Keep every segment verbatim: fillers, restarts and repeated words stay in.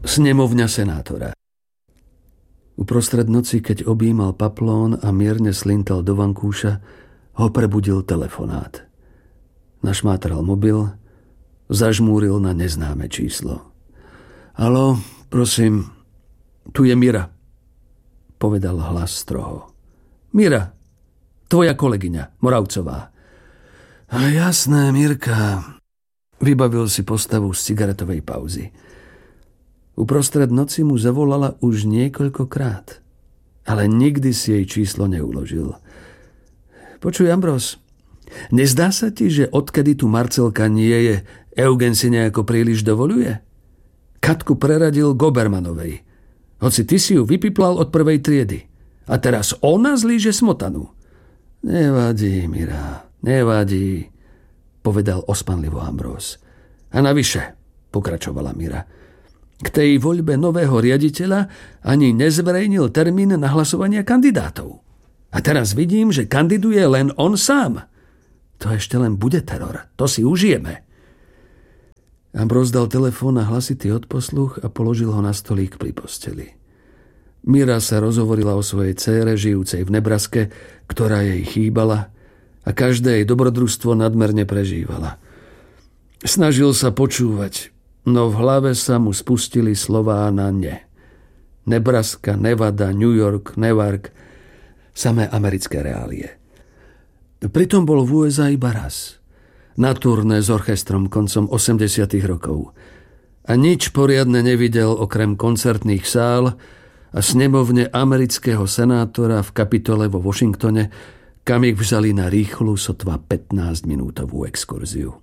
Snemovňa senátora. Uprostred noci, keď objímal paplón a mierne slintal do vankúša, ho prebudil telefonát. Našmátral mobil, zažmúril na neznáme číslo. Haló, prosím, tu je Mira, povedal hlas stroho. Mira, tvoja kolegyňa, Moravcová. A jasné, Mirka, vybavil si postavu z cigaretovej pauzy. Uprostred noci mu zavolala už niekoľkokrát, ale nikdy si jej číslo neuložil. Počuj, Ambros, nezdá sa ti, že odkedy tu Marcelka nie je, Eugen si nejako príliš dovoluje? Katku preradil Gobermanovej, hoci ty si ju vypiplal od prvej triedy. A teraz ona zlíže smotanu. Nevadí, Mira, nevadí, povedal ospanlivo Ambros. A navyše, pokračovala Mira, k tej voľbe nového riaditeľa ani nezverejnil termín na hlasovanie kandidátov. A teraz vidím, že kandiduje len on sám. To ešte len bude teror. To si užijeme. Ambros dal telefón na hlasitý odposluch a položil ho na stolík pri posteli. Mira sa rozhovorila o svojej dcére, žijúcej v Nebraske, ktorá jej chýbala a každé jej dobrodružstvo nadmerne prežívala. Snažil sa počúvať, no v hlave sa mu spustili slová na ne. Nebraska, Nevada, New York, Newark, samé americké reálie. Pritom bol v ú es á iba raz, na turné s orchestrom koncom osemdesiatych rokov. A nič poriadne nevidel okrem koncertných sál a snemovne amerického senátora v Kapitole vo Washingtone, kam ich vzali na rýchlu, sotva pätnásťminútovú exkurziu.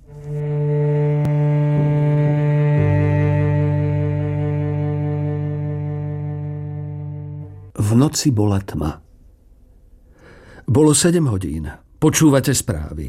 V noci bola tma. Bolo sedem hodín. Počúvate správy.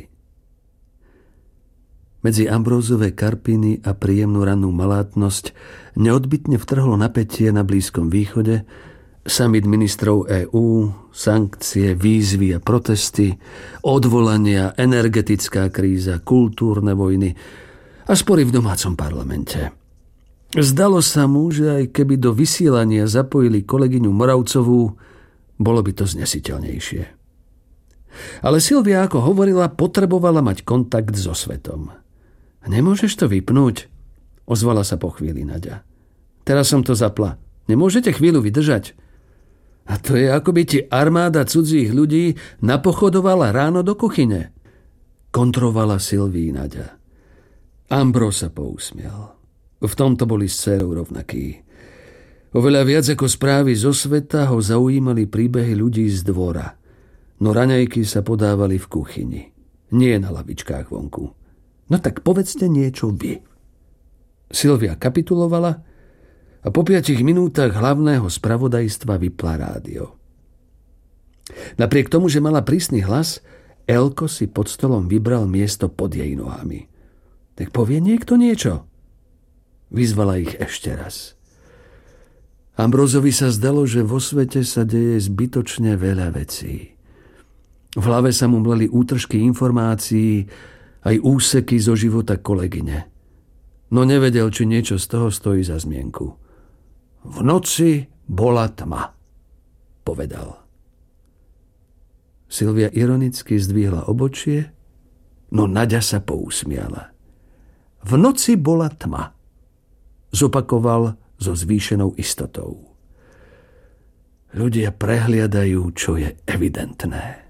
Medzi Ambrózové karpiny a príjemnú rannú malátnosť neodbytne vtrhlo napätie na Blízkom východe, summit ministrov EÚ, sankcie, výzvy a protesty, odvolania, energetická kríza, kultúrne vojny a spory v domácom parlamente. Zdalo sa mu, že aj keby do vysielania zapojili kolegyňu Moravcovú, bolo by to znesiteľnejšie. Ale Silvia, ako hovorila, potrebovala mať kontakt so svetom. Nemôžeš to vypnúť? Ozvala sa po chvíli Naďa. Teraz som to zapla. Nemôžete chvíľu vydržať? A to je, ako by ti armáda cudzích ľudí napochodovala ráno do kuchyne. Kontrovala Silvii Naďa. Ambros sa pousmiel. V tomto boli s dcérou rovnakí. Oveľa viac ako správy zo sveta ho zaujímali príbehy ľudí z dvora. No raňajky sa podávali v kuchyni. Nie na lavičkách vonku. No tak povedzte niečo vy. Silvia kapitulovala a po piatich minútach hlavného spravodajstva vypla rádio. Napriek tomu, že mala prísny hlas, Elko si pod stolom vybral miesto pod jej nohami. Tak povie niekto niečo. Vyzvala ich ešte raz. Ambrózovi sa zdalo, že vo svete sa deje zbytočne veľa vecí. V hlave sa mu mleli útržky informácií, aj úseky zo života kolegyne. No nevedel, či niečo z toho stojí za zmienku. V noci bola tma, povedal. Silvia ironicky zdvihla obočie, no Naďa sa pousmiala. V noci bola tma, zopakoval so zvýšenou istotou. Ľudia prehliadajú, čo je evidentné.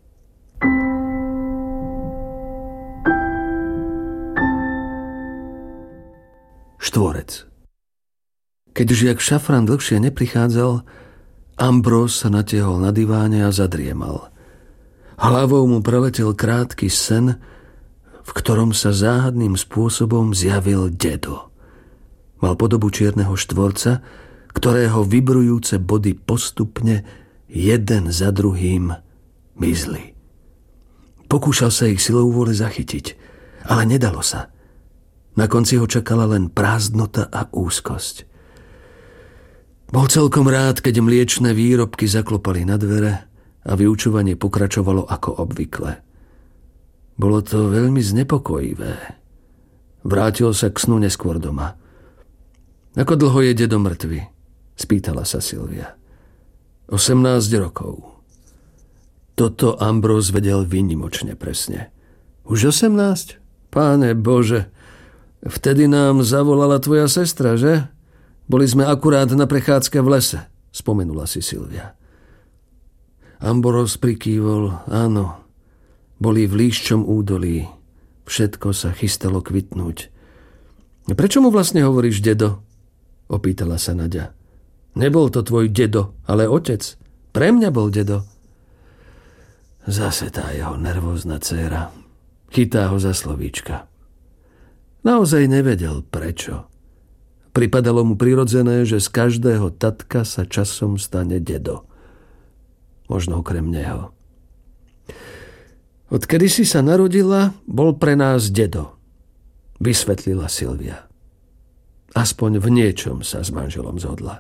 Štvorec. Keď žiak Šafran dlhšie neprichádzal, Ambros sa natiehol na diváne a zadriemal. Hlavou mu preletel krátky sen, v ktorom sa záhadným spôsobom zjavil dedo. Mal podobu čierneho štvorca, ktorého vibrujúce body postupne jeden za druhým mizli. Pokúšal sa ich silou vôle zachytiť, ale nedalo sa. Na konci ho čakala len prázdnota a úzkosť. Bol celkom rád, keď mliečne výrobky zaklopali na dvere a vyučovanie pokračovalo ako obvykle. Bolo to veľmi znepokojivé. Vrátil sa k snu neskôr doma. Ako dlho je dedo mŕtvy? Spýtala sa Silvia. osemnásť rokov. Toto Ambrós vedel výnimočne presne. Už osemnásť? Páne Bože, vtedy nám zavolala tvoja sestra, že? Boli sme akurát na prechádzke v lese, spomenula si Silvia. Ambrós prikývol, áno. Boli v líščom údolí. Všetko sa chystalo kvitnúť. Prečo mu vlastne hovoríš dedo? Opýtala sa Naďa. Nebol to tvoj dedo, ale otec. Pre mňa bol dedo. Zase tá jeho nervózna dcéra. Chytá ho za slovíčka. Naozaj nevedel prečo. Pripadalo mu prirodzené, že z každého tatka sa časom stane dedo. Možno okrem neho. Odkedy si sa narodila, bol pre nás dedo, vysvetlila Silvia. Aspoň v niečom sa s manželom zhodla.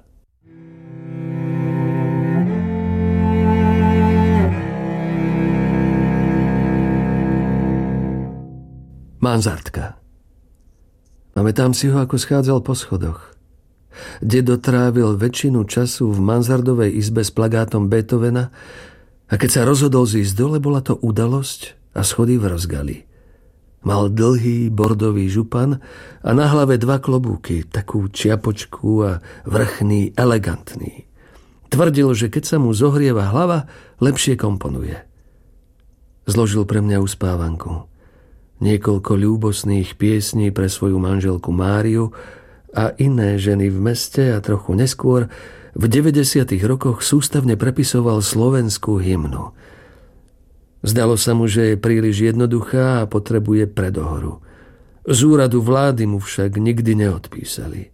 Mansardka. Pamätám si ho, ako schádzal po schodoch. Dedo trávil väčšinu času v mansardovej izbe s plagátom Beethovena a keď sa rozhodol zísť dole, bola to udalosť a schody vrzgali. Mal dlhý bordový župan a na hlave dva klobúky, takú čiapočku a vrchný, elegantný. Tvrdil, že keď sa mu zohrieva hlava, lepšie komponuje. Zložil pre mňa uspávanku. Niekoľko ľúbosných piesní pre svoju manželku Máriu a iné ženy v meste a trochu neskôr v deväťdesiatych rokoch sústavne prepisoval slovenskú hymnu. Zdalo sa mu, že je príliš jednoduchá a potrebuje predohoru. Z úradu vlády mu však nikdy neodpísali.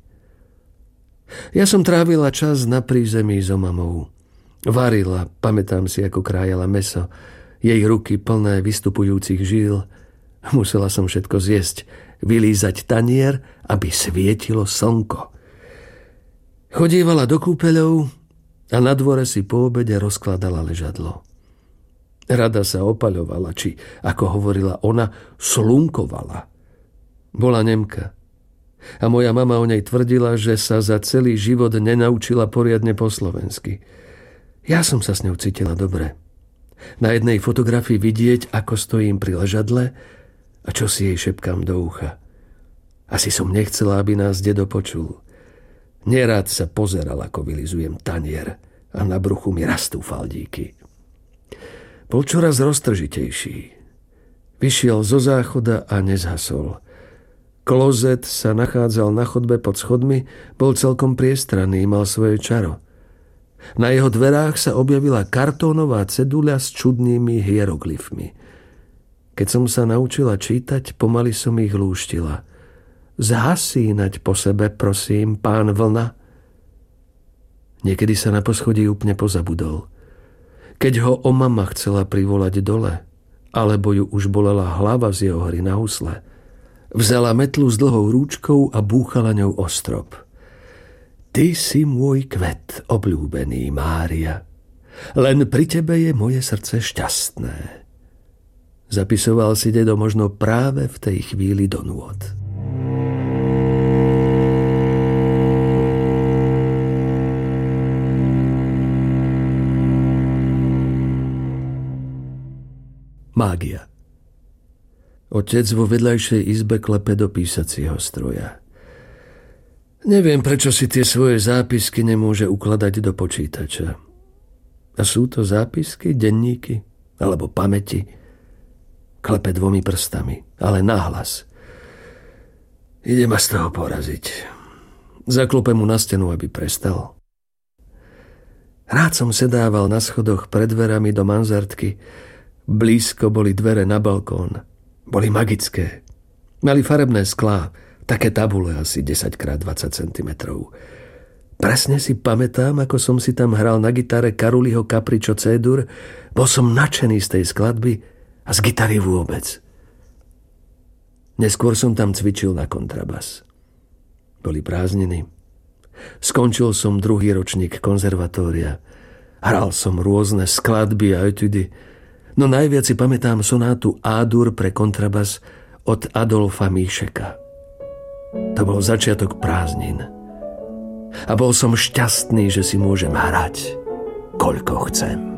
Ja som trávila čas na prízemí so mamou. Varila, pamätám si, ako krájala mäso. Jej ruky plné vystupujúcich žíl. Musela som všetko zjesť, vylízať tanier, aby svietilo slnko. Chodívala do kúpeľov a na dvore si po obede rozkladala ležadlo. Rada sa opaľovala, či, ako hovorila ona, slunkovala. Bola Nemka. A moja mama o nej tvrdila, že sa za celý život nenaučila poriadne po slovensky. Ja som sa s ňou cítila dobre. Na jednej fotografii vidieť, ako stojím pri ležadle a čo si jej šepkám do ucha. Asi som nechcela, aby nás dedo počul. Nerád sa pozeral, ako vylizujem tanier a na bruchu mi rastú faldíky. Bol čoraz roztržitejší. Vyšiel zo záchoda a nezhasol. Klozet sa nachádzal na chodbe pod schodmi, bol celkom priestranný, mal svoje čaro. Na jeho dverách sa objavila kartónová ceduľa s čudnými hieroglyfmi. Keď som sa naučila čítať, pomaly som ich lúštila. Zhasínať po sebe, prosím, pán Vlna. Niekedy sa na poschodí úplne pozabudol. Keď ho o mama chcela privolať dole, alebo ju už bolela hlava z jeho hry na husle, vzala metlu s dlhou rúčkou a búchala ňou o strop. Ty si môj kvet, obľúbený Mária. Len pri tebe je moje srdce šťastné. Zapisoval si dedo možno práve v tej chvíli do nôd. Mágia. Otec vo vedľajšej izbe klepe do písacieho stroja. Neviem, prečo si tie svoje zápisky nemôže ukladať do počítača. A sú to zápisky, denníky alebo pamäti? Klepe dvomi prstami, ale nahlas. Ide ma z toho poraziť. Zaklopem mu na stenu, aby prestal. Rád som sedával na schodoch pred dverami do mansardky. Blízko boli dvere na balkón. Boli magické. Mali farebné sklá, také tabule asi desať krát dvadsať centimetrov. Presne si pamätám, ako som si tam hral na gitare Karuliho Capriccio C-dur. Bol som nadšený z tej skladby a z gitary vôbec. Neskôr som tam cvičil na kontrabas. Boli prázdniny. Skončil som druhý ročník konzervatória. Hral som rôzne skladby a etudy. No najviac si pamätám sonátu A-dur pre kontrabas od Adolfa Míšeka. To bol začiatok prázdnin. a bol som šťastný, že si môžem hrať, koľko chcem.